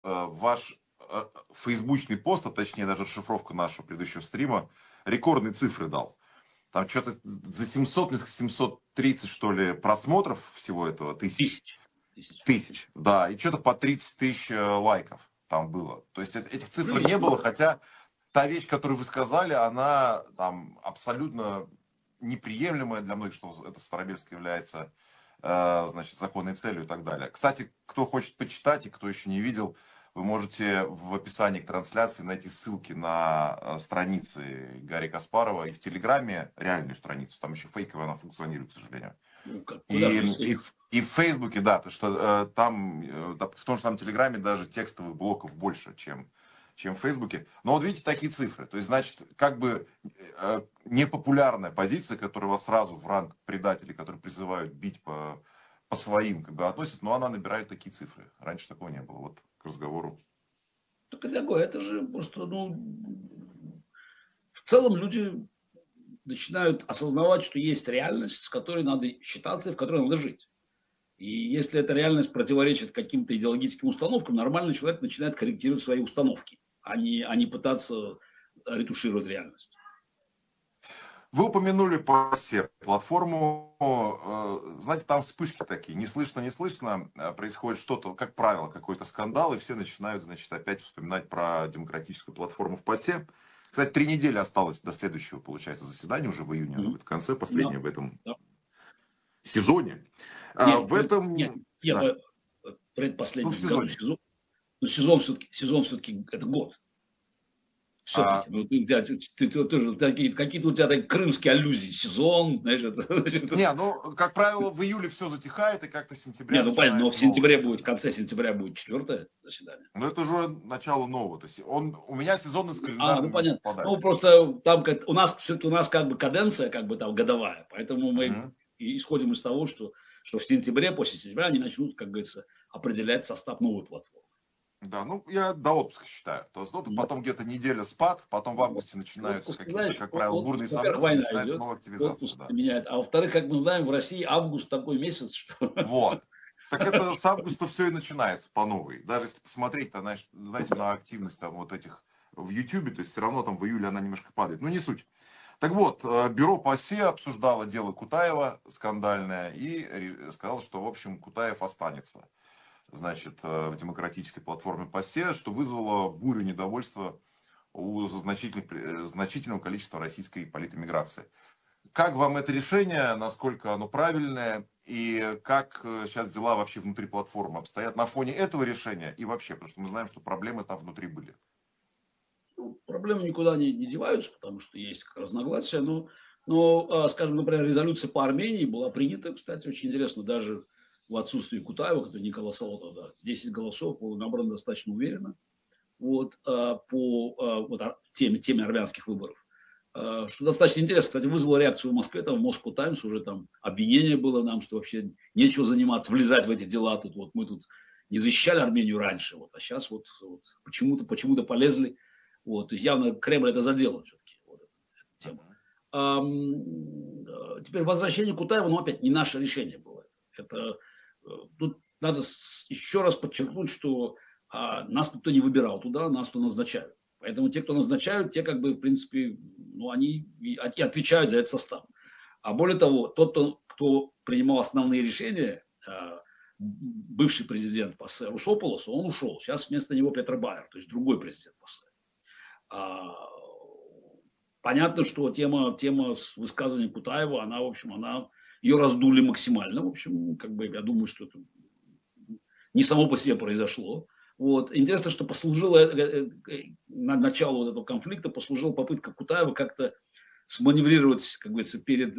ваш фейсбучный пост, а точнее даже расшифровка нашего предыдущего стрима, рекордные цифры дал. Там что-то за 700, несколько 730, что ли, просмотров всего этого, тысяч. Тысяч, да, и что-то по 30 тысяч лайков там было. То есть этих цифр не было, хотя та вещь, которую вы сказали, она там абсолютно неприемлемая для многих, что это Старобельск является, значит, законной целью и так далее. Кстати, кто хочет почитать и кто еще не видел, вы можете в описании к трансляции найти ссылки на страницы Гарри Каспарова и в Телеграме реальную страницу. Там еще фейковая она функционирует, к сожалению. И в Фейсбуке, да, потому что там, в том же самом Телеграме даже текстовых блоков больше, чем в Фейсбуке. Но вот видите такие цифры. То есть, значит, как бы непопулярная позиция, которая вас сразу в ранг предателей, которые призывают бить по своим, как бы относят, но она набирает такие цифры. Раньше такого не было. Вот к разговору. Так это же просто, в целом люди начинают осознавать, что есть реальность, с которой надо считаться и в которой надо жить. И если эта реальность противоречит каким-то идеологическим установкам, нормальный человек начинает корректировать свои установки, а не пытаться ретушировать реальность. Вы упомянули ПАСЕ платформу. Знаете, там вспышки такие. Не слышно, происходит что-то, как правило, какой-то скандал, и все начинают, значит, опять вспоминать про демократическую платформу в ПАСЕ. Кстати, 3 недели осталось до следующего, получается, заседания, уже в июне, оно будет в конце, последнее в этом сезоне. Предпоследний в году сезон. Но сезон все-таки это год. Все-таки, ты тоже какие-то у тебя такие крымские аллюзии, сезон, знаешь, это. Не, как правило, в июле все затихает, и как-то сентября. Не, понятно, но в конце сентября будет 4-е заседание. Ну, это уже начало нового. То есть у меня сезон с календарным понятно. Совпадает. Просто там у нас как бы каденция как бы там годовая, поэтому мы исходим из того, что в сентябре, после сентября они начнут, как говорится, определять состав новой платформы. Да, я до отпуска считаю. То есть потом где-то неделя спад, потом в августе начинаются какие-то, как правило, бурные события, начинается новая активизация. Да. Меняет. А во-вторых, как мы знаем, в России август такой месяц, что... Вот. Так это с августа все и начинается по новой. Даже если посмотреть, знаете, на активность там вот этих в Ютубе, то есть все равно там в июле она немножко падает. Не суть. Так вот, бюро ПАСЕ обсуждало дело Кутаева скандальное и сказал, что, в общем, Кутаев останется, значит, в демократической платформе ПАСЕ, что вызвало бурю недовольства у значительного количества российской политэмиграции. Как вам это решение, насколько оно правильное, и как сейчас дела вообще внутри платформы обстоят на фоне этого решения и вообще, потому что мы знаем, что проблемы там внутри были? Проблемы никуда не деваются, потому что есть разногласия, но, скажем, например, резолюция по Армении была принята, кстати, очень интересно, даже в отсутствии Кутаева, который не голосовал тогда, 10 голосов было набрано достаточно уверенно по теме армянских выборов. Что достаточно интересно, кстати, вызвало реакцию в Москве, там в Moscow Times уже там обвинение было нам, что вообще нечего заниматься, влезать в эти дела. Мы тут не защищали Армению раньше, а сейчас почему-то полезли. То есть явно Кремль это задело все-таки, эту тему. Теперь возвращение Кутаева, опять не наше решение было. Тут надо еще раз подчеркнуть, что нас никто не выбирал туда, нас кто назначают. Поэтому те, кто назначают, те как бы, в принципе, они и отвечают за этот состав. А более того, тот, кто принимал основные решения, бывший президент ПАСЕ Русополос, он ушел. Сейчас вместо него Петр Байер, то есть другой президент ПАСЕ. Понятно, что тема с высказыванием Кутаева, ее раздули максимально. В общем, я думаю, что это не само по себе произошло. Интересно, что на начало этого конфликта послужила попытка Кутаева как-то сманеврировать, как говорится, перед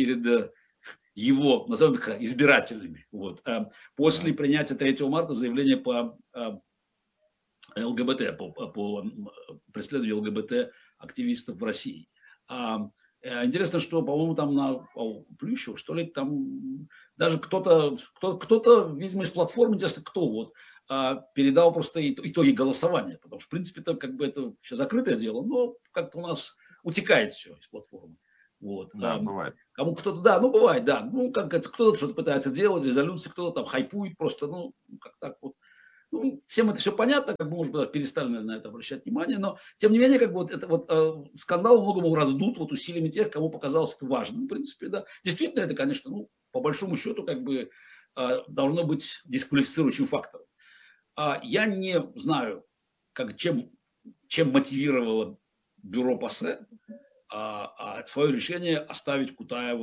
его, назовем их, избирателями. После принятия 3 марта заявления по ЛГБТ, по преследованию ЛГБТ активистов в России. Интересно, что, по-моему, там на Плющева, что ли, там даже кто-то, видимо, из платформы, интересно, кто передал просто итоги голосования. Потому что, в принципе, это все закрытое дело, но как-то у нас утекает все из платформы. Да, бывает. Кому кто-то, бывает, да. Кто-то что-то пытается делать, резолюции, кто-то там хайпует просто, как так вот. Ну, всем это все понятно, как бы, может быть, перестали на это обращать внимание, но, тем не менее, как бы, вот это вот скандал многому раздут вот усилиями тех, кому показалось это важным, в принципе, да. Действительно, это, конечно, ну, по большому счету, как бы, должно быть дисквалифицирующим фактором. Я не знаю, чем мотивировало бюро ПАСЕ свое решение оставить Кутаева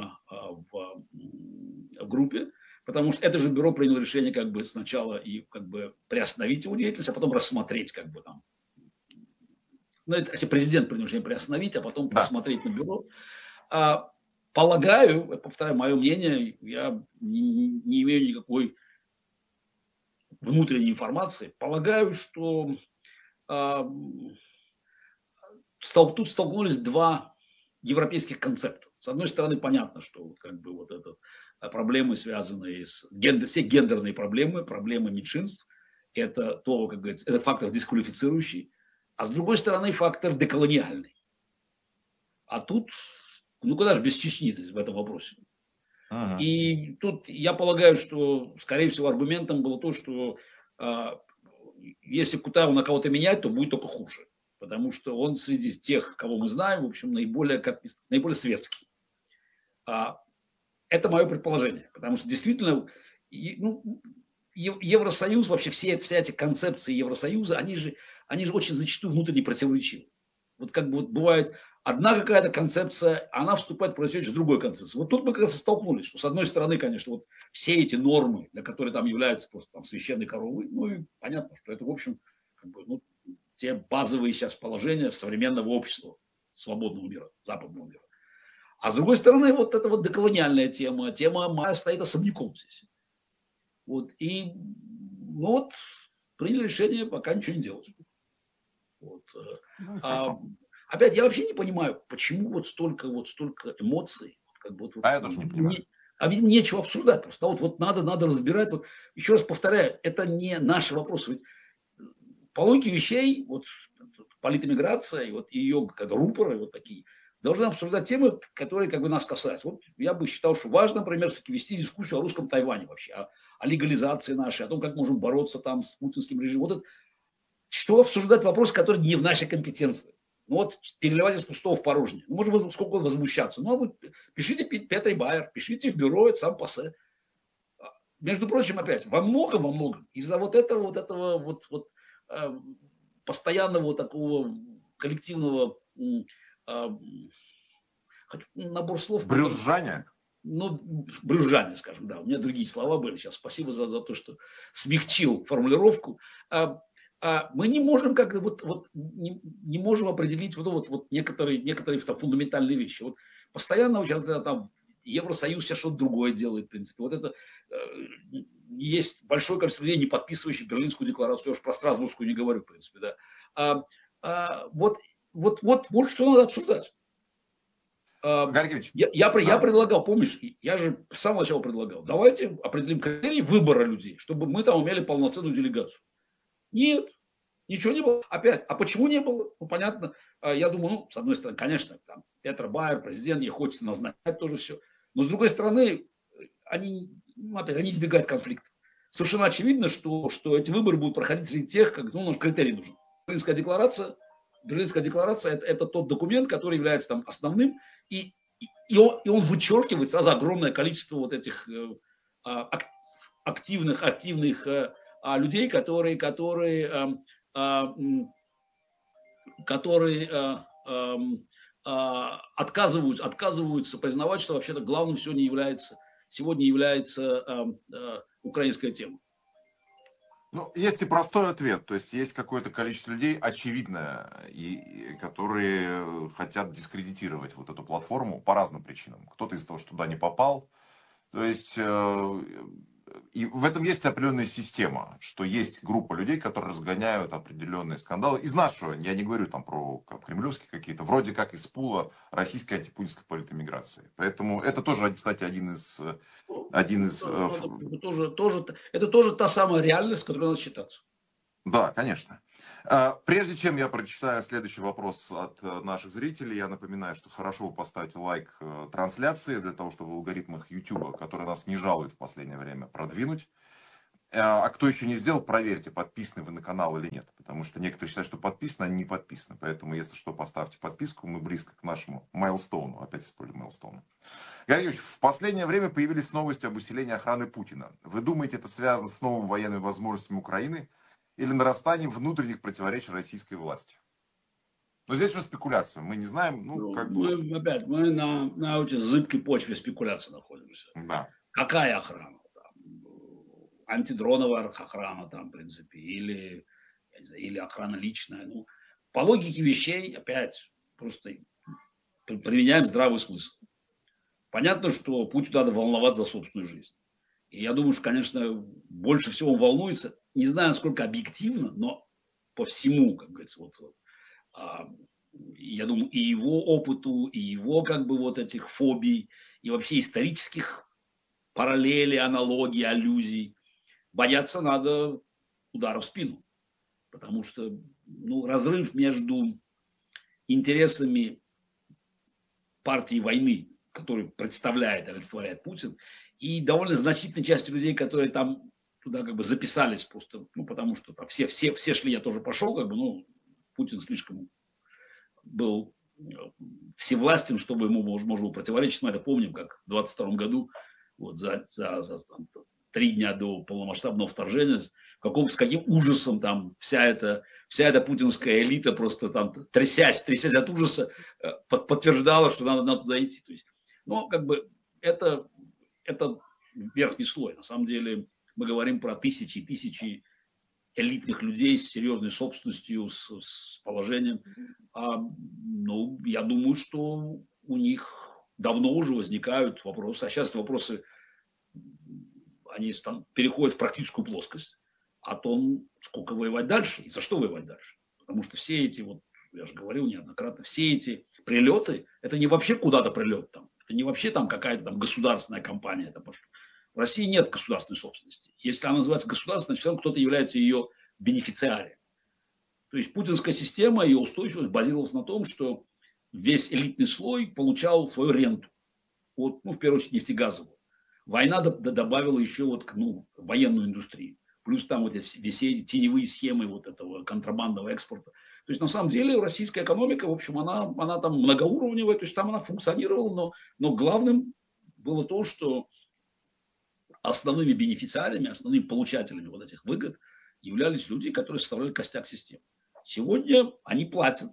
в группе, потому что это же бюро приняло решение как бы сначала и как бы приостановить его деятельность, а потом рассмотреть как бы там. Ну, это президент принял решение приостановить, а потом Да. посмотреть на бюро. Полагаю, я повторяю, мое мнение, я не имею никакой внутренней информации, полагаю, что тут столкнулись два европейских концепта. С одной стороны, понятно, что вот как бы вот это проблемы, связанные с все гендерные проблемы, проблемы меньшинств, это то, как говорится, это фактор дисквалифицирующий, а с другой стороны, фактор деколониальный. А тут, ну куда же без Чечни в этом вопросе? Угу. И тут я полагаю, что, скорее всего, аргументом было то, что если Кутаева на кого-то менять, то будет только хуже. Потому что он среди тех, кого мы знаем, в общем, наиболее светский. Это мое предположение. Потому что действительно, ну, Евросоюз, вообще вся эти концепции Евросоюза, они же очень зачастую внутренне противоречивы. Вот как бы вот бывает одна какая-то концепция, она вступает в противоречие с другой концепцией. Вот тут мы как раз и столкнулись, что с одной стороны, конечно, вот все эти нормы, для которых там являются просто там священной коровой, ну и понятно, что это, в общем, как бы, ну, те базовые сейчас положения современного общества, свободного мира, западного мира. А с другой стороны, вот эта вот деколониальная тема моя стоит особняком здесь. Вот, и ну вот, приняли решение пока ничего не делать. Вот. Ну, хорошо. Опять, я вообще не понимаю, почему вот столько эмоций. Как бы А я тоже не понимаю. ведь нечего обсуждать просто. Вот надо разбирать. Вот, еще раз повторяю, это не наши вопросы. Ведь по логике вещей, вот политэмиграция и вот ее рупоры вот такие, должны обсуждать темы, которые как бы нас касаются. Вот я бы считал, что важно, например, все-таки вести дискуссию о русском Тайване вообще, о легализации нашей, о том, как можем бороться там с путинским режимом. Вот это, что обсуждать вопросы, которые не в нашей компетенции. Ну вот переливать из пустого в порожнее. Ну, можно сколько возмущаться. Ну, а вы пишите Петри Байер, пишите в бюро, это сам ПАСЕ. Между прочим, опять, во многом, из-за вот этого постоянного такого коллективного набор слов. Брюзжание? Ну, брюзжание, скажем, да. У меня другие слова были сейчас. Спасибо за то, что смягчил формулировку. Мы не можем как-то не можем определить некоторые фундаментальные вещи. Вот постоянно там Евросоюз сейчас что-то другое делает, в принципе. Вот это есть большое количество людей, не подписывающих Берлинскую декларацию. Я уж про Страсбургскую не говорю, в принципе, да. Вот что надо обсуждать. Я предлагал, помнишь, я же с самого начала предлагал, давайте определим критерии выбора людей, чтобы мы там имели полноценную делегацию. Нет, ничего не было. Опять, а почему не было? Ну, понятно. Я думаю, ну, с одной стороны, конечно, там Петр Байер, президент, ей хочется назначать тоже все. Но с другой стороны, они избегают конфликта. Совершенно очевидно, что эти выборы будут проходить среди тех, как критерий нужен. Берлинская декларация это тот документ, который является там основным, и он вычеркивает сразу огромное количество вот этих активных людей, которые отказываются признавать, что вообще-то главным сегодня является украинская тема. Ну, есть и простой ответ. То есть есть какое-то количество людей, очевидное, и которые хотят дискредитировать вот эту платформу по разным причинам. Кто-то из-за того, что туда не попал. То есть и в этом есть определенная система, что есть группа людей, которые разгоняют определенные скандалы. Из нашего, я не говорю там про кремлевские какие-то, вроде как из пула российской антипутинской политэмиграции. Поэтому это тоже, кстати, один из... Это тоже та самая реальность, с которой надо считаться. Да, конечно. Прежде чем я прочитаю следующий вопрос от наших зрителей, я напоминаю, что хорошо вы поставите лайк трансляции, для того, чтобы в алгоритмах YouTube, который нас не жалует в последнее время, продвинуть А кто еще не сделал, проверьте, подписаны вы на канал или нет. Потому что некоторые считают, что подписаны, они не подписаны. Поэтому, если что, поставьте подписку. Мы близко к нашему майлстоуну. Опять используем майлстоун. Георгий Юрьевич, в последнее время появились новости об усилении охраны Путина. Вы думаете, это связано с новыми военными возможностями Украины или нарастанием внутренних противоречий российской власти? Но здесь уже спекуляция. Мы не знаем, ну, Ну, как бы вот. мы на очень зыбкой почве спекуляции находимся. Да. Какая охрана? Там, антидроновая охрана, там, в принципе, или, я не знаю, или охрана личная. Ну, по логике вещей, опять, просто применяем здравый смысл. Понятно, что Путину надо волноваться за собственную жизнь. И я думаю, что, конечно, больше всего он волнуется, не знаю, насколько объективно, но по всему, как говорится, а, я думаю, и его опыту, и его как бы вот этих фобий, и вообще исторических параллелей, аналогий, аллюзий. Бояться надо удара в спину. Потому что ну, разрыв между интересами партии войны, которую представляет, олицетворяет Путин, и довольно значительной части людей, которые там туда как бы записались просто, ну, потому что там все шли, я тоже пошел, как бы, ну, Путин слишком был всевластен, чтобы ему можно было противоречить. Мы это помним, как в 22 году, вот за там, 3 дня до полномасштабного вторжения, с каким ужасом там вся эта путинская элита просто там трясясь от ужаса подтверждала, что надо туда идти. То есть, ну, как бы это верхний слой. На самом деле мы говорим про тысячи и тысячи элитных людей с серьезной собственностью, с положением. Ну, я думаю, что у них давно уже возникают вопросы. А сейчас вопросы, они переходят в практическую плоскость о том, сколько воевать дальше и за что воевать дальше. Потому что все эти, вот я же говорил неоднократно, все эти прилеты, это не вообще куда-то прилет там. Это не вообще там какая-то там государственная компания. Это в России нет государственной собственности. Если она называется государственной, все равно кто-то является ее бенефициарием. То есть путинская система, ее устойчивость базировалась на том, что весь элитный слой получал свою ренту. Вот, ну, в первую очередь, нефтегазовую. Война добавила еще вот, ну, военную индустрию. Плюс там вот все эти теневые схемы вот этого контрабандного экспорта. То есть, на самом деле, российская экономика, в общем, она там многоуровневая, то есть там она функционировала, но главным было то, что основными бенефициариями, основными получателями вот этих выгод являлись люди, которые составляли костяк системы. Сегодня они платят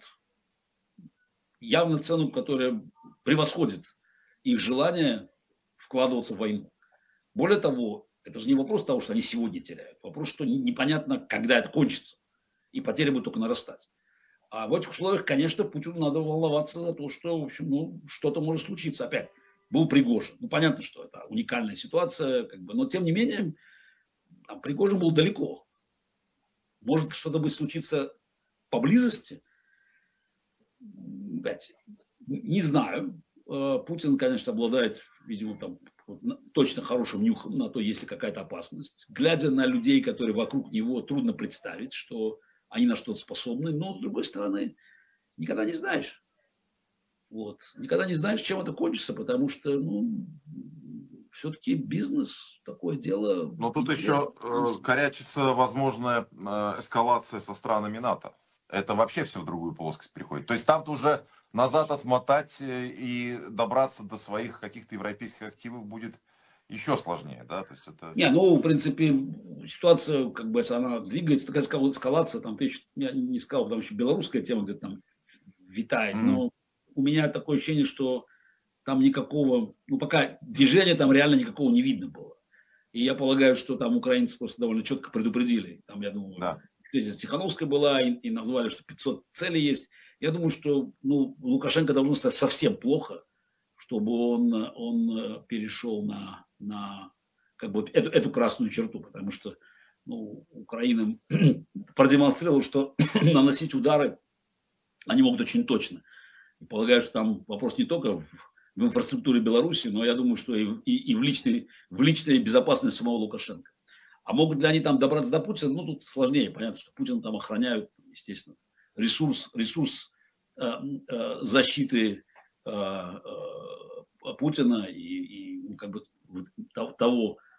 явно цену, которая превосходит их желание вкладываться в войну. Более того, это же не вопрос того, что они сегодня теряют. Вопрос, что непонятно, когда это кончится. И потери будут только нарастать. А в этих условиях, конечно, Путину надо волноваться за то, что, в общем, ну, что-то может случиться. Опять, был Пригожин. Ну, понятно, что это уникальная ситуация, как бы, но тем не менее, Пригожин был далеко. Может что-то будет случиться поблизости? Опять, не знаю. Путин, конечно, обладает, видимо, там, точно хорошим нюхом на то, есть ли какая-то опасность. Глядя на людей, которые вокруг него, трудно представить, что они на что-то способны. Но, с другой стороны, никогда не знаешь. Вот. Никогда не знаешь, чем это кончится, потому что, ну, все-таки бизнес, такое дело Но тут еще интересное. корячится возможная эскалация со странами НАТО. Это вообще все в другую плоскость приходит. То есть там-то уже назад отмотать и добраться до своих каких-то европейских активов будет еще сложнее, да? То есть это... Не, ну, в принципе, ситуация, как бы, она двигается, такая эскалация, там, я не сказал, потому что белорусская тема где-то там витает, Мгм. но у меня такое ощущение, что там никакого, ну, пока движения там реально никакого не видно было. И я полагаю, что там украинцы просто довольно четко предупредили. Там, я думаю, Да. тезис Тихановской была, и назвали, что 500 целей есть. Я думаю, что ну, Лукашенко должно стать совсем плохо, чтобы он перешел на как бы эту красную черту, потому что ну, Украина продемонстрировала, что наносить удары они могут очень точно. И полагаю, что там вопрос не только в инфраструктуре Беларуси, но я думаю, что и в личной безопасности самого Лукашенко. А могут ли они там добраться до Путина? Ну, тут сложнее. Понятно, что Путин там охраняют, естественно, ресурс защиты Путина и как бы того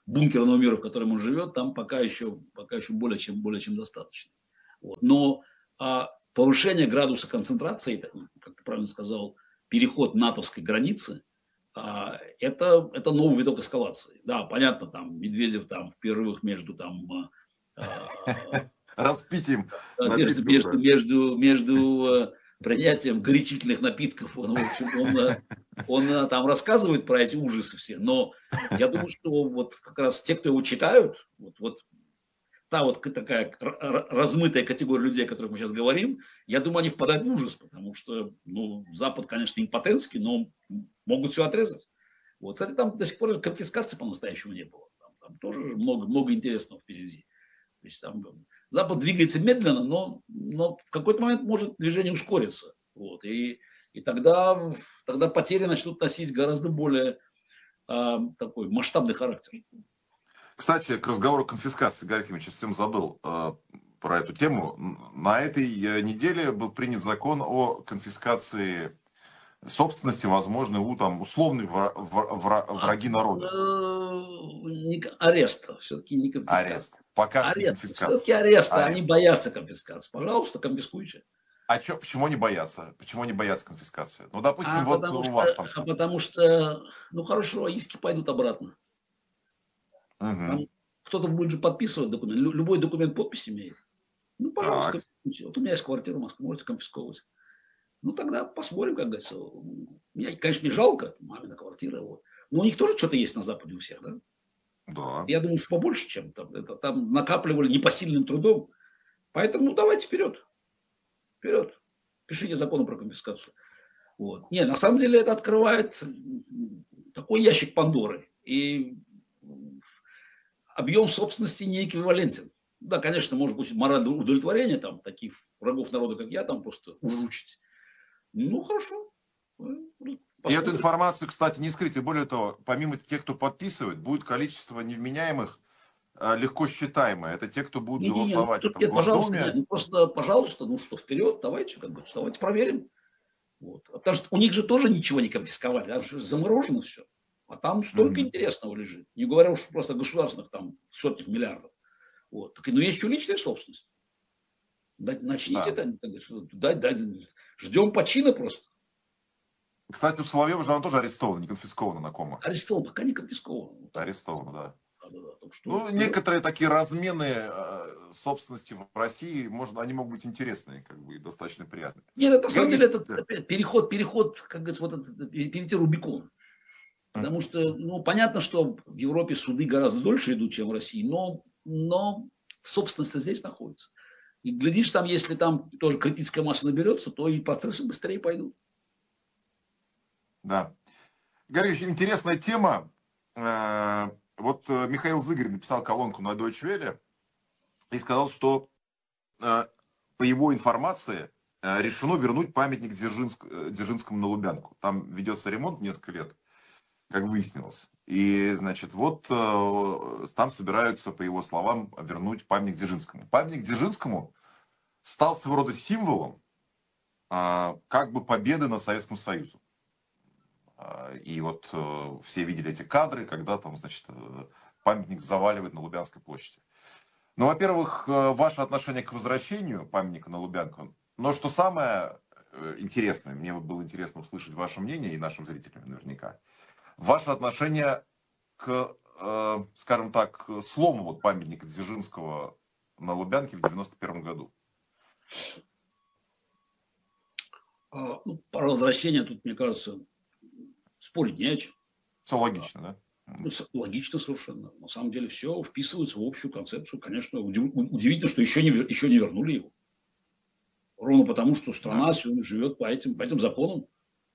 бункерного мира, в котором он живет, там пока еще более чем достаточно. Вот. Но повышение градуса концентрации, как ты правильно сказал, переход натовской границы, это новый виток эскалации. Да, понятно, там Медведев там в перерывах между там Распитием напитков, да. между принятием горячительных напитков, в общем, он там рассказывает про эти ужасы все, но я думаю, что вот как раз те, кто его читают, вот такая размытая категория людей, о которых мы сейчас говорим, я думаю, они впадают в ужас, потому что, Запад, конечно, импотентский, но могут все отрезать. Вот, кстати, там до сих пор конфискации по-настоящему не было. Там тоже много интересного впереди. То есть там Запад двигается медленно, но в какой-то момент может движение ускориться. Вот, и тогда потери начнут носить гораздо более такой масштабный характер. Кстати, к разговору о конфискации, Гарри Кимович, я совсем забыл про эту тему. На этой неделе был принят закон о конфискации собственности, возможно, у там условных враги народа. Ареста, все-таки не конфискация. Арест. Пока что не Арест. конфискация. Все-таки ареста, они боятся конфискации. Пожалуйста, конфискуйте. Почему они боятся? Почему они боятся конфискации? Ну, допустим, вот у вас там что-то. Потому что, хорошо, иски пойдут обратно. Угу. Там кто-то будет же подписывать документ. Любой документ подпись имеет. Пожалуйста, конфискуйте. Вот у меня есть квартира в Москве, можете конфисковывать. Тогда посмотрим, как говорится. Мне, конечно, не жалко, мамина квартира. Вот. Но у них тоже что-то есть на Западе у всех, да? Да. Я думаю, что побольше, чем там. Это там накапливали непосильным трудом. Поэтому давайте вперед. Вперед. Пишите закон про конфискацию. Вот. Не, на самом деле это открывает такой ящик Пандоры. И объем собственности не эквивалентен. Да, конечно, может быть моральное удовлетворение там таких врагов народа, как я, там просто ужучить. Хорошо. И эту информацию, кстати, не скрыть. И более того, помимо тех, кто подписывает, будет количество невменяемых, легко считаемое. Это те, кто будут голосовать в Госдуме. Пожалуйста, вперед, давайте проверим. Вот. Потому что у них же тоже ничего не конфисковали, там же заморожено все. А там столько интересного лежит. Не говоря уж просто о государственных там сотнях миллиардов. Вот. Но есть еще личная собственность. Начните это. Ждем почина просто. Кстати, у Соловьева же она тоже арестована, не конфискована на кома. Арестован, пока не конфискован. Арестована, да. Да. Некоторые такие размены собственности в России, они могут быть интересные, достаточно приятные. Нет, на самом деле, это переход, как говорится, перейти Рубикон. Потому что, понятно, что в Европе суды гораздо дольше идут, чем в России, но собственность здесь находится. И глядишь, там, если там тоже критическая масса наберется, то и процессы быстрее пойдут. Да. Гарри, интересная тема. Вот Михаил Зыгорь написал колонку на Deutsche Welle и сказал, что по его информации решено вернуть памятник Дзержинскому на Лубянку. Там ведется ремонт несколько лет, как выяснилось. И, значит, там собираются, по его словам, вернуть памятник Дзержинскому. Памятник Дзержинскому стал своего рода символом победы над Советским Союзом. И все видели эти кадры, когда там, значит, памятник заваливают на Лубянской площади. Во-первых, ваше отношение к возвращению памятника на Лубянку. Но что самое интересное, мне было интересно услышать ваше мнение и нашим зрителям наверняка. Ваше отношение к, скажем так, слому памятника Дзержинского на Лубянке в 91 году. Про возвращение тут, мне кажется, спорить не о чем. Все логично, да? Логично совершенно. На самом деле все вписывается в общую концепцию. Конечно, удивительно, что еще не вернули его. Ровно потому, что страна сегодня живет по этим законам,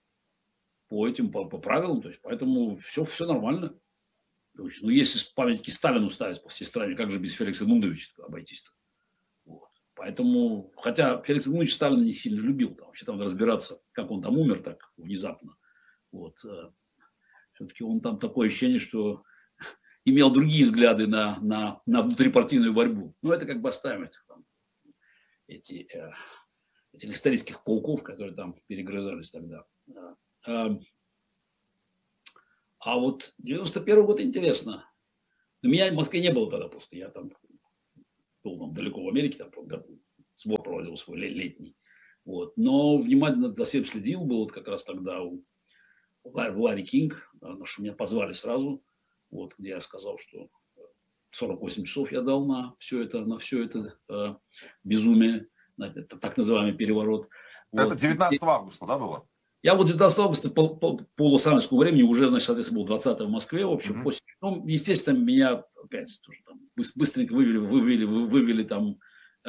по правилам. То есть, поэтому все нормально. То есть, если памятники Сталину ставить по всей стране, как же без Феликса Эдмундовича обойтись-то? Вот. Поэтому, хотя Феликс Эдмундович Сталина не сильно любил, вообще там разбираться, как он там умер так внезапно. Все-таки он там такое ощущение, что имел другие взгляды на внутрипартийную борьбу. Это как бы оставим этих исторических пауков, которые там перегрызались тогда. А 91 год интересно. У меня в Москве не было тогда просто. Я там был там далеко в Америке, там сбор проводил свой летний. Вот. Но внимательно за всем следил, был вот как раз тогда у Ларри Кинг, что меня позвали сразу, вот, где я сказал, что 48 часов я дал на все это безумие, на это так называемый переворот. Это Вот. 19 августа, да, было? Я вот 19 августа по лос-анджелесскому времени уже, значит, соответственно, был 20 в Москве. В общем, Мгм. после, ну, естественно, меня опять тоже там быстренько вывели там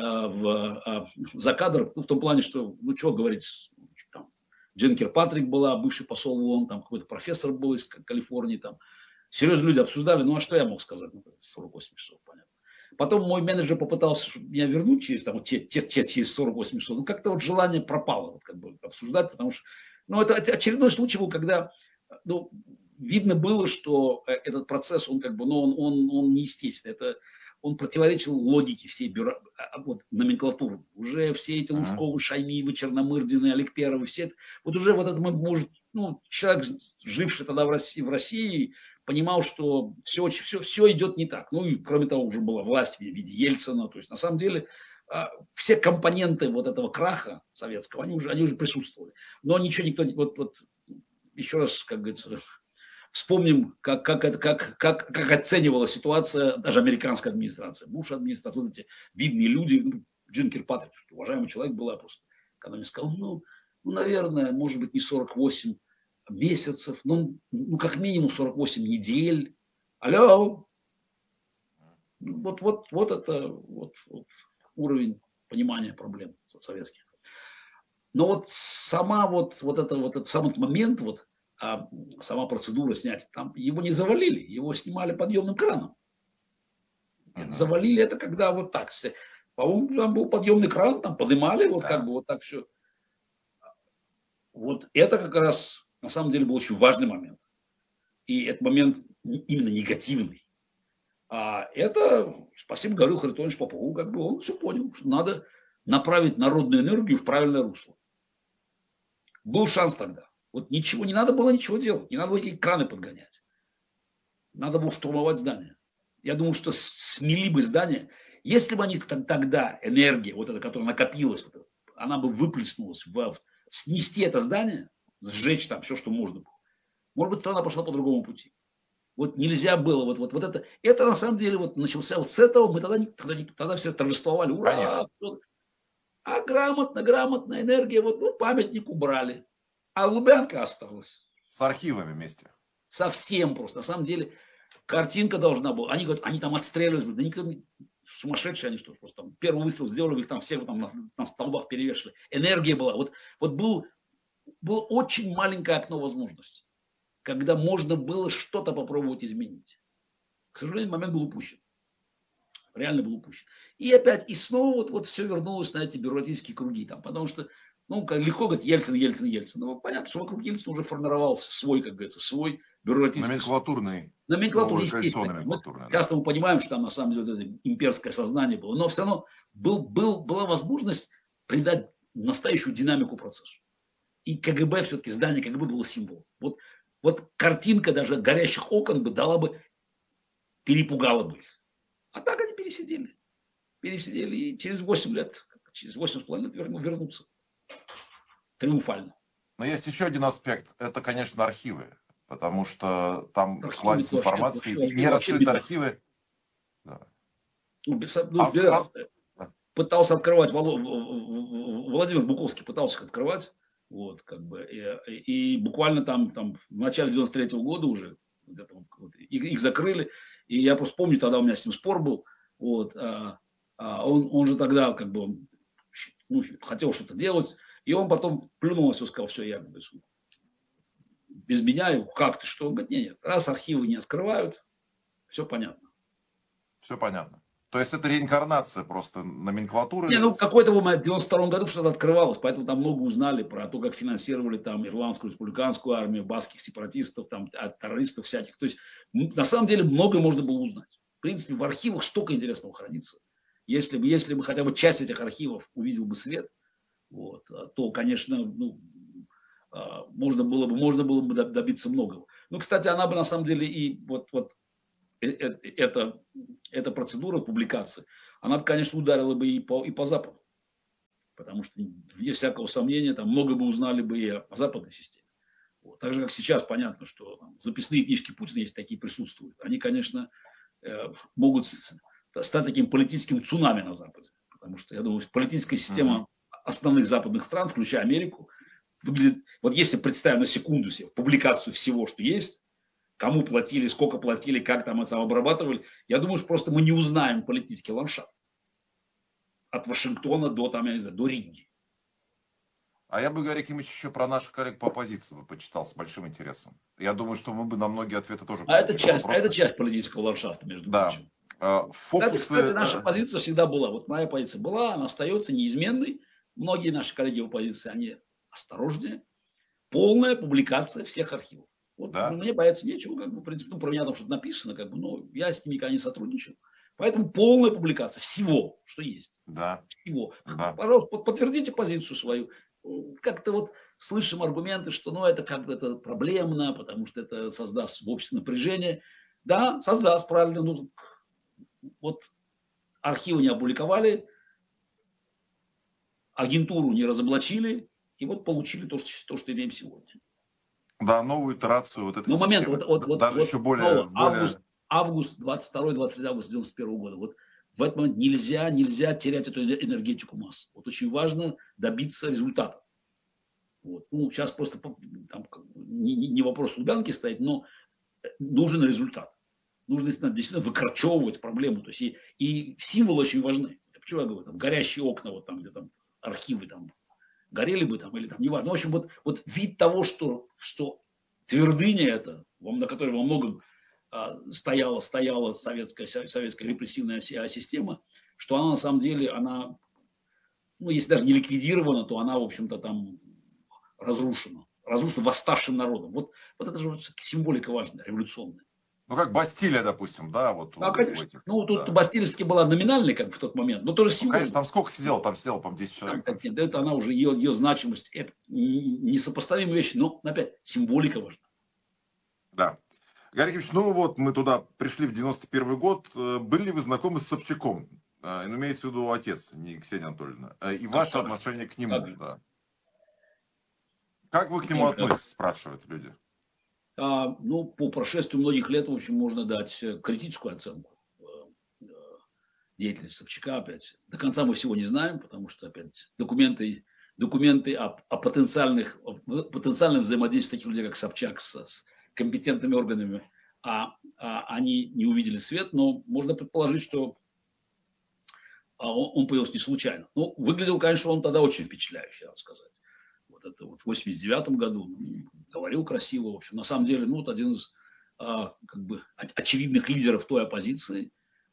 за кадр, ну, в том плане, что, ну, что говорить, там, Джен Кирпатрик была, бывший посол ООН, там какой-то профессор был из Калифорнии, там, серьезно люди обсуждали, ну, а что я мог сказать, ну, 48 часов, понятно. Потом мой менеджер попытался меня вернуть через 48 часов, ну, как-то вот желание пропало, вот, как бы, обсуждать, потому что ну, это очередной случай был, когда ну, видно было, что этот процесс, он как бы, ну, он неестественный. Он противоречил логике всей вот, номенклатуры. Уже все эти Мгм. Лужковы, Шаймиевы, Черномырдины, Аликперовы, все это, вот уже вот это может, ну, человек, живший тогда в России понимал, что все идет не так. Ну и кроме того, уже была власть в виде Ельцина. То есть на самом деле все компоненты вот этого краха советского, они уже присутствовали. Но ничего никто, вот еще раз, как говорится, вспомним, как оценивала ситуация даже американская администрация, Буш администрация, вот эти видные люди, ну, Джин Киркпатрик, уважаемый человек была просто, когда мне сказал, ну, наверное, может быть, не 48 месяцев, ну, как минимум 48 недель. Алло, вот это вот уровень понимания проблем советских. Но вот сам этот момент, сама процедура снятия, там его не завалили, его снимали подъемным краном. Мгм. Завалили это когда вот так. По-моему, там был подъемный кран, там поднимали, вот как Да. бы вот так все. Вот это как раз на самом деле был очень важный момент. И этот момент именно негативный. А это, спасибо, говорил Харитонович Попову, как бы он все понял, что надо направить народную энергию в правильное русло. Был шанс тогда. Вот ничего, не надо было ничего делать, не надо было эти краны подгонять. Надо было штурмовать здание. Я думаю, что смели бы здание. Если бы они тогда, энергия, вот эта, которая накопилась, вот эта, она бы выплеснулась снести это здание, сжечь там все, что можно было. Может быть, страна пошла по другому пути. Вот нельзя было, вот это на самом деле вот начался вот с этого, мы тогда все торжествовали, ура! Конечно. А грамотная энергия, вот, ну, памятник убрали, а Лубянка осталась. С архивами вместе. Совсем просто. На самом деле, картинка должна была. Они говорят, они там отстреливались. Да никто не... Сумасшедшие они что. Просто там первый выстрел сделали, их там всех там на столбах перевешивали. Энергия была. Вот было очень маленькое окно возможностей, когда можно было что-то попробовать изменить. К сожалению, момент был упущен. Реально был упущен. И опять, и снова вот все вернулось на эти бюрократические круги. Там, потому что, ну, легко говорить, Ельцин. Но понятно, что вокруг Ельцина уже формировался свой, как говорится, свой бюрократический Номенклатурный, номенклатура, новая естественно. коалиционная Мы номенклатура, да. часто мы понимаем, что там на самом деле вот это имперское сознание было, но все равно была возможность придать настоящую динамику процессу. И КГБ, все-таки здание КГБ было символом. Вот картинка даже горящих окон бы дала бы, перепугала бы их. А так они пересидели. Пересидели и через 8 лет, через 8,5 лет вернутся. Триумфально. Но есть еще один аспект. Это, конечно, архивы. Потому что там Архивы кладезь это вообще, информации. вообще, И вообще, вообще нераскрытые беда. архивы. Да. Ну, беда. Да. Пытался открывать, Владимир Буковский пытался их открывать, вот, как бы, и буквально там в начале 93-го года уже где-то их закрыли, и я просто помню, тогда у меня с ним спор был, вот, он же тогда, как бы, ну, хотел что-то делать, и он потом плюнул, все сказал, все, я без меня, как ты, что? Он говорит, нет, раз архивы не открывают, все понятно. Все понятно. То есть это реинкарнация просто Не, номенклатуры. ну какой-то момент, в 92 году что-то открывалось, поэтому там много узнали про то, как финансировали там ирландскую республиканскую армию, баскских сепаратистов, там, террористов всяких. То есть, на самом деле, многое можно было узнать. В принципе, в архивах столько интересного хранится. Если бы хотя бы часть этих архивов увидел бы свет, вот, то, конечно, ну, можно было бы добиться многого. Ну, кстати, она бы на самом деле и вот эта процедура публикации, она, конечно, ударила бы и по Западу. Потому что, вне всякого сомнения, там много бы узнали бы и о западной системе. Вот. Так же, как сейчас понятно, что там, записные книжки Путина, если такие присутствуют, они, конечно, могут стать таким политическим цунами на Западе. Потому что, я думаю, политическая система основных западных стран, включая Америку, выглядит, вот если представим на секунду себе публикацию всего, что есть, кому платили, сколько платили, как там это обрабатывали, я думаю, что просто мы не узнаем политический ландшафт. От Вашингтона до, там, я не знаю, до Риги. А я бы, Гарри Кимович, еще про наших коллег по оппозиции бы почитал с большим интересом. Я думаю, что мы бы на многие ответы тоже получили. Это часть политического ландшафта, между Да. прочим. Фокусы... Кстати, наша позиция всегда была. Вот моя позиция была, она остается неизменной. Многие наши коллеги в оппозиции, они осторожнее. Полная публикация всех архивов. Вот Да? мне бояться нечего, как бы, в принципе, про меня там что-то написано, как бы, но я с ними никогда не сотрудничал. Поэтому полная публикация всего, что есть. Да. Всего. Да. Пожалуйста, подтвердите позицию свою. Как-то вот слышим аргументы, что ну, это как бы это проблемно, потому что это создаст в обществе напряжение. Да, создаст, правильно. Ну, вот архивы не опубликовали, агентуру не разоблачили, и вот получили то, что имеем сегодня. Да, новую итерацию вот этой Но момент, системы. Даже еще более... август, 22-23 августа 91 года. Вот в этот момент нельзя терять эту энергетику масс. Вот очень важно добиться результата. Вот. Ну, сейчас просто там, не вопрос Лубянки стоит, но нужен результат. Нужно действительно выкорчевывать проблему. То есть и символы очень важны. Это почему я говорю, там, горящие окна, вот там, где там архивы там горели бы там, или там, неважно. Ну, в общем, вот вид того, что твердыня это, на которой во многом стояла советская репрессивная система, что она на самом деле, она, ну, если даже не ликвидирована, то она, в общем-то, там разрушена восставшим народом. Вот это же все-таки символика важная, революционная. Ну, как Бастилия, допустим, да, вот А, у конечно. этих. Ну, тут Да. Бастильевский была номинальной, как бы, в тот момент, но тоже Ну, конечно, символ. там сколько сидело? Там сидело, по-моему, 10 человек. Там, нет, это она уже, ее значимость, это несопоставимые вещи, но, опять, символика важна. Да. Гарри Кимович, ну вот мы туда пришли в 91 год. Были ли вы знакомы с Собчаком? Ну, имеется в виду отец, не Ксения Анатольевна. И ваше отношение к нему. Да. Как вы к нему относитесь, спрашивают люди. Ну, по прошествию многих лет, в общем, можно дать критическую оценку деятельности Собчака опять. До конца мы всего не знаем, потому что, опять, документы о потенциальном взаимодействии таких людей, как Собчак, с компетентными органами, они не увидели свет, но можно предположить, что он появился не случайно. Ну, выглядел, конечно, он тогда очень впечатляюще, надо сказать. Вот это вот в 89 году говорил красиво, в общем. На самом деле, ну, вот один из как бы очевидных лидеров той оппозиции.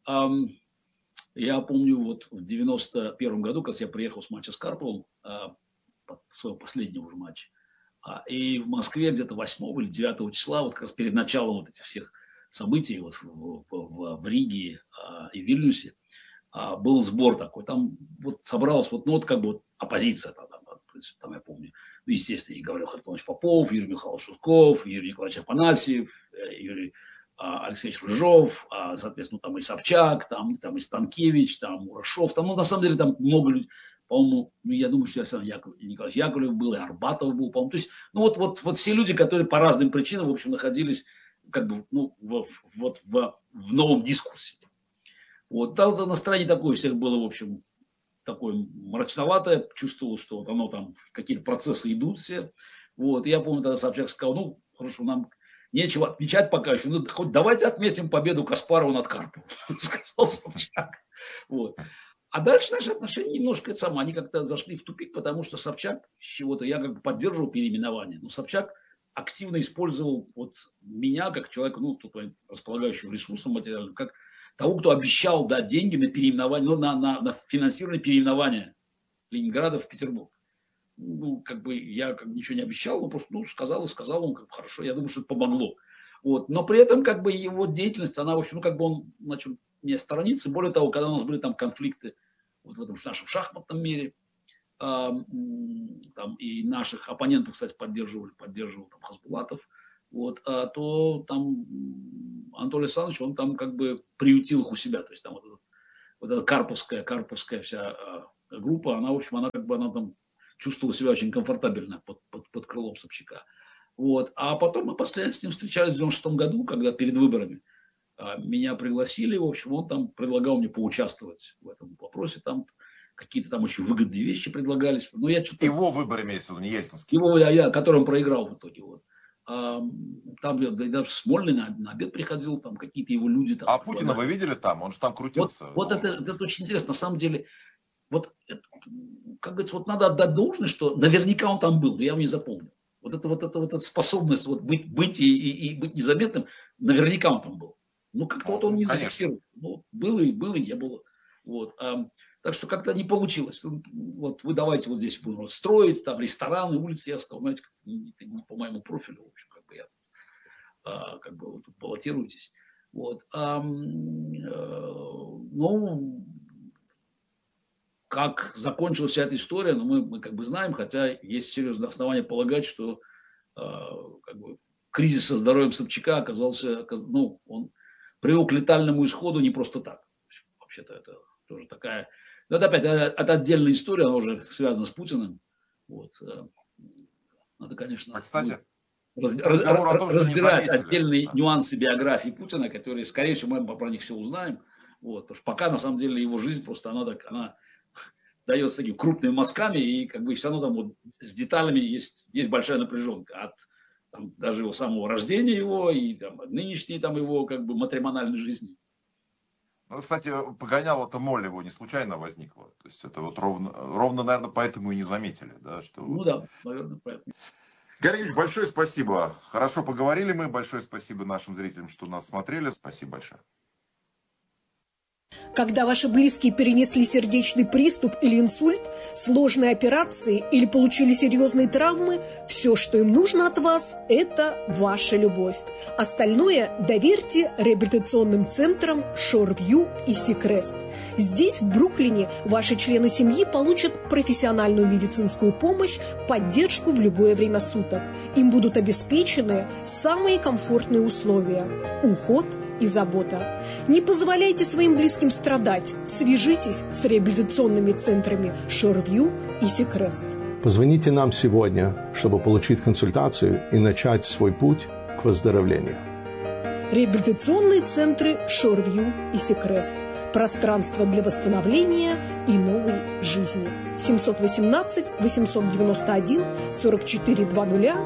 Я помню, вот в 91 году, когда я приехал с матча с Карповым, своего последнего уже матча, и в Москве где-то 8 или 9 числа, вот как раз перед началом вот этих всех событий вот в Риге и Вильнюсе, был сбор такой, там вот собралась вот, ну, вот как бы вот оппозиция тогда, в принципе, там я помню, ну, естественно, и Гаврил Харитонович Попов, Юрий Михайлович Шутков, Юрий Николаевич Афанасьев, Юрий Алексеевич Рыжов, соответственно, там и Собчак, там и Станкевич, там Мурашов, там, ну, на самом деле, там много людей, по-моему, ну, я думаю, что Александр Николаевич Яковлев был, и Арбатов был, по-моему, то есть, ну, вот все люди, которые по разным причинам, в общем, находились, как бы, ну, в новом дискурсе. Вот, там настроение такое у всех было, в общем, такое мрачноватое, чувствовал, что вот оно там, какие-то процессы идут все. Вот, и я помню, тогда Собчак сказал, ну, хорошо, нам нечего отмечать пока еще, ну, хоть давайте отметим победу Каспарова над Карповым, сказал Собчак. Вот. А дальше наши отношения немножко они как-то зашли в тупик, потому что Собчак с чего-то, я как бы поддерживал переименование, но Собчак активно использовал вот меня, как человека, ну, располагающего ресурсом материальным, как того, кто обещал дать деньги на переименование, ну, на финансирование переименования Ленинграда в Петербург. Ну, как бы я как бы ничего не обещал, но просто, ну, сказал, он, как бы, хорошо, я думаю, что это помогло. Вот. Но при этом, как бы, его деятельность, она, в общем, ну, как бы он начал меня сторониться. Более того, когда у нас были там конфликты вот в этом нашем шахматном мире, там и наших оппонентов, кстати, поддерживал там Хасбулатов. вот, то там Анатолий Александрович, он там как бы приютил их у себя. То есть там вот эта карповская вся группа, она, в общем, она как бы она там чувствовала себя очень комфортабельно под крылом Собчака. Вот. А потом мы последний с ним встречались в 96 году, когда перед выборами меня пригласили, в общем, он там предлагал мне поучаствовать в этом вопросе, там какие-то там очень выгодные вещи предлагались. Но я что-то... Его выборы имеется в виду, не ельцинский. Его, который он проиграл в итоге. Вот. Там даже Смольный на обед приходил, там какие-то его люди. Там, а Путина вы видели там? Он же там крутился. Вот это очень интересно. На самом деле, вот, как говорится, вот надо отдать должное, что наверняка он там был, но я его не запомнил. Вот эта способность вот быть и быть незаметным, наверняка он там был. Ну, как-то вот он не зафиксировал. Ну, было и не было. Вот. Так что как-то не получилось. Вот вы давайте вот здесь будем строить, там рестораны, улицы. Я сказал, знаете, не по моему профилю, в общем, как бы я как бы вы тут баллотируетесь. Вот. Ну, как закончилась вся эта история, но мы как бы знаем, хотя есть серьезные основания полагать, что как бы кризис со здоровьем Собчака оказался, ну, он привел к летальному исходу не просто так. Вообще-то это тоже такая... Но это опять это отдельная история, она уже связана с Путиным. Вот. Надо, конечно, кстати, разбирать отдельные нюансы биографии Путина, которые, скорее всего, мы про них все узнаем. Вот. Потому что пока, на самом деле, его жизнь просто она дается такими крупными мазками, и как бы все равно там вот с деталями есть большая напряженка. От там, даже его самого рождения его и там, нынешней там, его как бы матримональной жизни. Ну, кстати, погоняло-то моль его не случайно возникло. То есть это вот ровно, наверное, поэтому и не заметили. Да, что... Ну да, наверное, поэтому. Георгий Юрьевич, большое спасибо. Хорошо поговорили мы. Большое спасибо нашим зрителям, что нас смотрели. Спасибо большое. Когда ваши близкие перенесли сердечный приступ или инсульт, сложные операции или получили серьезные травмы, все, что им нужно от вас, это ваша любовь. Остальное доверьте реабилитационным центрам Shoreview и Seacrest. Здесь, в Бруклине, ваши члены семьи получат профессиональную медицинскую помощь, поддержку в любое время суток. Им будут обеспечены самые комфортные условия – уход и забота. Не позволяйте своим близким страдать. Свяжитесь с реабилитационными центрами Shoreview и Seacrest. Позвоните нам сегодня, чтобы получить консультацию и начать свой путь к выздоровлению. Реабилитационные центры Shoreview и Seacrest. Пространство для восстановления и новой жизни. 718-891-4420,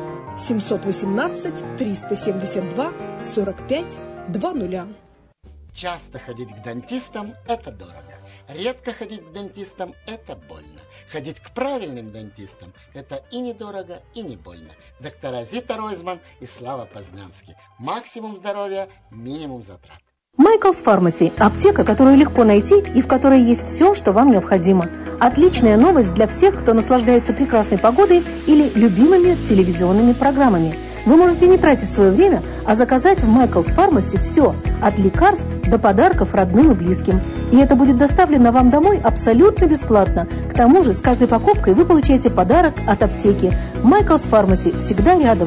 718-372-45 2:0. Часто ходить к дантистам – это дорого. Редко ходить к дантистам – это больно. Ходить к правильным дантистам – это и недорого, и не больно. Доктора Зита Ройзман и Слава Познанский. Максимум здоровья, минимум затрат. Michael's Pharmacy – аптека, которую легко найти и в которой есть все, что вам необходимо. Отличная новость для всех, кто наслаждается прекрасной погодой или любимыми телевизионными программами. Вы можете не тратить свое время, а заказать в Michael's Pharmacy все, от лекарств до подарков родным и близким. И это будет доставлено вам домой абсолютно бесплатно. К тому же с каждой покупкой вы получаете подарок от аптеки. Michael's Pharmacy всегда рядом.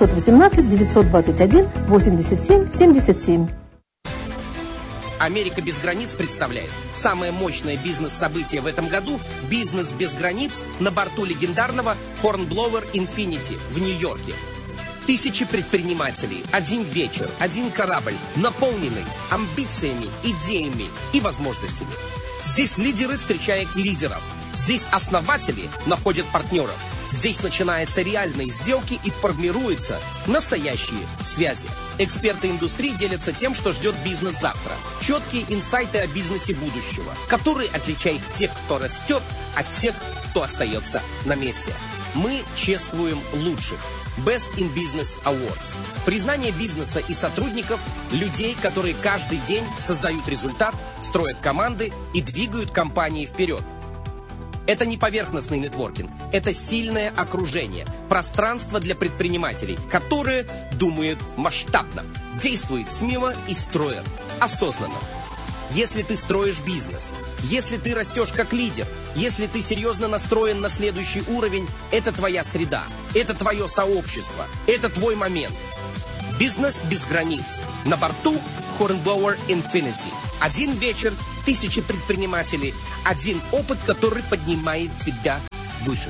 718-921-87-77. Америка без границ представляет самое мощное бизнес-событие в этом году – «Бизнес без границ» на борту легендарного Hornblower Infinity в Нью-Йорке. Тысячи предпринимателей, один вечер, один корабль, наполненный амбициями, идеями и возможностями. Здесь лидеры встречают лидеров. Здесь основатели находят партнеров. Здесь начинаются реальные сделки и формируются настоящие связи. Эксперты индустрии делятся тем, что ждет бизнес завтра. Четкие инсайты о бизнесе будущего, который отличает тех, кто растет, от тех, кто остается на месте. Мы чествуем лучших. Best in Business Awards. Признание бизнеса и сотрудников, людей, которые каждый день создают результат, строят команды и двигают компании вперед. Это не поверхностный нетворкинг, это сильное окружение, пространство для предпринимателей, которые думают масштабно, действуют смело и строят осознанно. Если ты строишь бизнес, если ты растешь как лидер, если ты серьезно настроен на следующий уровень, это твоя среда, это твое сообщество, это твой момент. Бизнес без границ. На борту Hornblower Infinity. Один вечер, 1000 предпринимателей, один опыт, который поднимает тебя выше.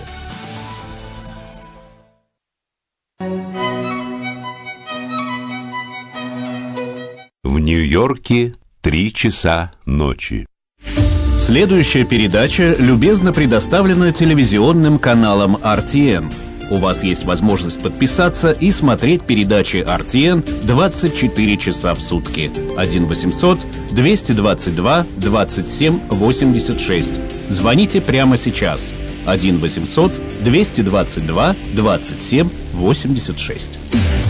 В Нью-Йорке 3 часа ночи. Следующая передача любезно предоставлена телевизионным каналом RTN. У вас есть возможность подписаться и смотреть передачи RTN 24 часа в сутки. 1-800-222-27-86. Звоните прямо сейчас. 1-800-222-27-86.